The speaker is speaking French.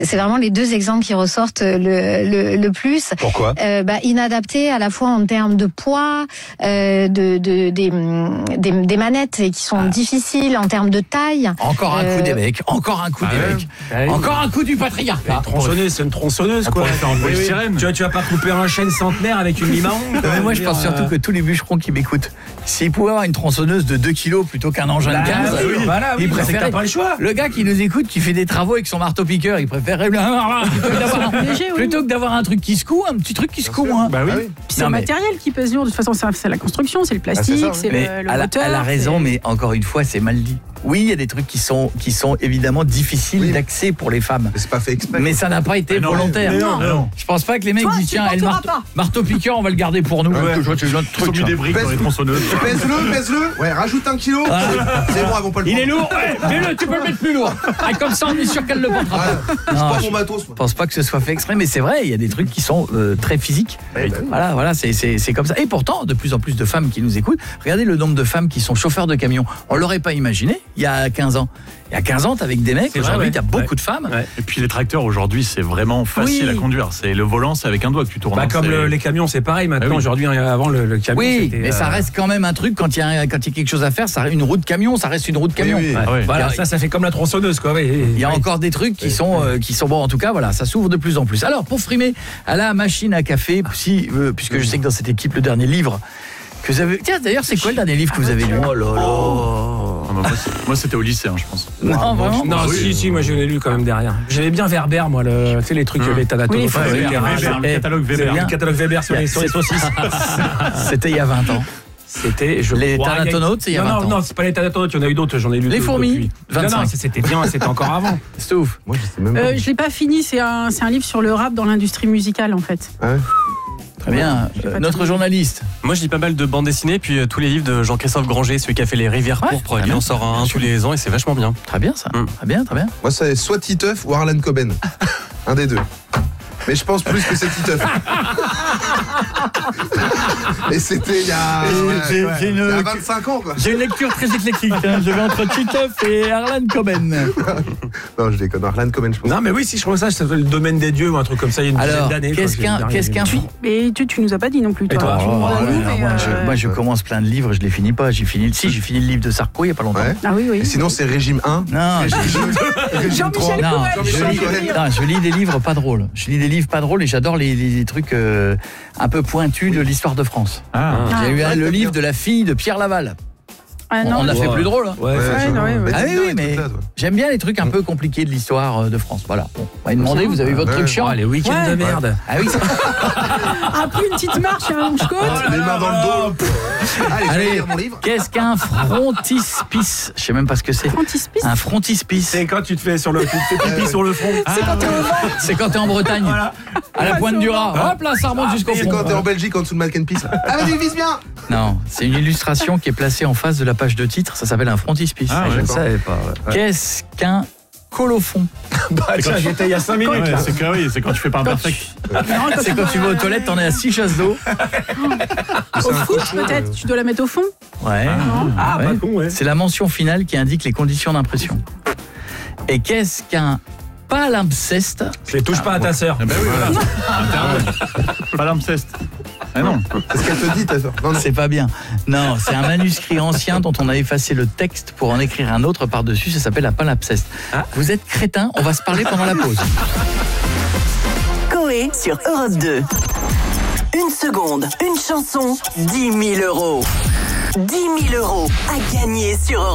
C'est vraiment les deux exemples qui ressortent le plus. Pourquoi ? Inadapté à la fois en termes de poids, des manettes qui sont difficiles, en termes de taille. Encore un coup des mecs, encore un coup des mecs, encore un coup du patriarcat. Tronçonneuse, c'est une tronçonneuse quoi. Tu vas pas couper un chêne centenaire avec une lime à ongles. Mais moi je pense surtout que tous les bûcherons qui m'écoutent, s'ils pouvaient avoir une tronçonneuse de 2 kilos plutôt qu'un engin de 15, ils préfèrent. T'as pas le choix. Le gars qui nous écoute, qui fait des travaux avec son marteau-piqueur, il préférerait plutôt que d'avoir un truc qui secoue, un petit truc qui secoue moins. Bah oui. Puis c'est le matériel qui pèse lourd. De toute façon, c'est la construction, c'est le plastique, c'est le moteur. Elle a raison, mais encore une fois, c'est mal dit. Oui, il y a des trucs qui sont évidemment difficiles d'accès pour les femmes. Mais c'est pas fait exprès. Mais ça n'a pas été volontaire. Non. Je pense pas que les mecs disent tiens, le marteau-piqueur, on va le garder pour nous. Ils ont mis des briques dans les tronçonneuses. Pèse-le. Ouais, rajoute 1 kilo. C'est bon, elles vont pas le prendre. Il est lourd. Mets-le, tu peux le mettre plus lourd. Comme ça, on est sûr qu'elle le portera pas. C'est pas mon matos. Je pense pas que ce soit fait exprès, mais c'est vrai, il y a des trucs qui sont très physiques. Voilà, c'est comme ça. Et pourtant, de plus en plus de femmes qui nous écoutent. Regardez le nombre de femmes qui sont chauffeurs de camions. On l'aurait pas imaginé il y a 15 ans. Il y a 15 ans, t'es avec des mecs. Aujourd'hui, il y a beaucoup de femmes. Ouais. Et puis les tracteurs, aujourd'hui, c'est vraiment facile à conduire. C'est le volant, c'est avec un doigt que tu tournes. Comme les camions, c'est pareil maintenant. Aujourd'hui, avant le camion. Oui, mais ça reste quand même un truc quand il y a quelque chose à faire. Une roue de camion, ça reste une roue de camion. Voilà, ça fait comme la tronçonneuse, quoi. Il y a encore des trucs qui sont bons. En tout cas, voilà, ça s'ouvre de plus en plus. Alors, pour frimer à la machine à café, puisque je sais que dans cette équipe, le dernier livre que vous avez. Tiens, d'ailleurs, c'est quoi le dernier livre que vous avez lu ? Oh là là. Moi, c'était au lycée, je pense. Non, vraiment ? Non, si, moi je l'ai lu quand même derrière. J'aimais bien Weber, moi, tu sais, les trucs, l'état d'atome. Le catalogue Weber. Le catalogue Weber sur les saucisses. C'était il y a 20 ans. C'était les Thanatonautes, c'est il y a 20 ans. Non, c'est pas les Thanatonautes, il y en a eu d'autres, j'en ai lu. Les fourmis, 25. Non, c'était bien, c'était encore avant. C'est ouf. Moi, je sais même pas. Je l'ai pas fini, c'est un livre sur le rap dans l'industrie musicale en fait. Très bien. Notre journaliste. Moi, je lis pas mal de bandes dessinées, puis tous les livres de Jean-Christophe Granger, celui qui a fait les Rivières pourpres. Il en sort un tous les ans et c'est vachement bien. Très bien ça. Très bien. Moi, c'est soit Titeuf ou Harlan Coben. Un des deux. Mais je pense plus que c'est Titeuf. Et c'était il y a 25 ans, quoi. J'ai une lecture très éclectique. Je vais entre Titeuf et Harlan Coben. Non, je déconne. Harlan Coben, je pense. Non, mais oui, si je crois ça, c'est le domaine des dieux ou un truc comme ça, il y a une dizaine d'années. Qu'est-ce qu'un Mais tu nous as pas dit non plus, toi. Et toi, moi, je commence plein de livres, je les finis pas. J'ai fini le livre de Sarko il y a pas longtemps. Ouais. Ah oui. Et sinon, c'est régime 1. Non, Jean-Michel Cohen. je lis des livres pas drôles. Et j'adore les trucs un peu pointus de l'histoire de France. J'ai eu le livre de la fille de Pierre Laval. On a fait plus drôle. Hein. Oui, mais j'aime bien les trucs un peu compliqués de l'histoire de France. Voilà. Bon, on va demander, vous avez eu votre truc chiant. Les week-ends de merde. Ah oui. Après une petite marche et un longe-côte. Les mains dans le dos. Allez, je vais lire mon livre. Qu'est-ce qu'un frontispice ? Je sais même pas ce que c'est. Frontispice. Un frontispice. C'est quand tu te fais pipi sur le front. C'est quand t'es en Bretagne. Voilà. À la pointe du Raz. Hop là, ça remonte jusqu'au C'est front. quand t'es en Belgique en dessous de Malkenpis. Ah, vas-y, vise bien. Non, c'est une illustration qui est placée en face de la page de titre. Ça s'appelle un frontispice. Ah, Je ne savais pas. Qu'est-ce qu'un colophon ? Tiens, j'étais il y a 5 minutes. C'est quand tu fais pas un perfect. C'est quand tu vas aux toilettes, t'en es à 6 chasses d'eau. Au fond, peut-être. Tu dois la mettre au fond. Ouais. Ah, pas con, ouais. C'est la mention finale qui indique les conditions d'impression. Et qu'est-ce qu'un palimpseste ? Je les touche pas à ta sœur. Ben oui, voilà. Palimpseste. Ah non. C'est ce qu'elle te dit, ta soeur. Non, C'est pas bien. Non, c'est un manuscrit ancien dont on a effacé le texte pour en écrire un autre par-dessus. Ça s'appelle un palimpseste. Vous êtes crétin, on va se parler pendant la pause. Coé sur Europe 2. Une seconde, une chanson, 10 000 €. 10 000 € à gagner sur Europe 2.